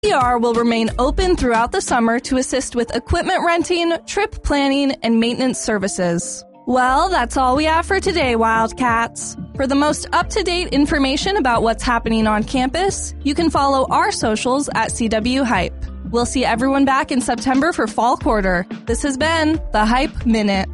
CR will remain open throughout the summer to assist with equipment renting, trip planning, and maintenance services. Well, that's all we have for today, Wildcats. For the most up-to-date information about what's happening on campus, you can follow our socials at CW Hype. We'll see everyone back in September for fall quarter. This has been the Hype Minute.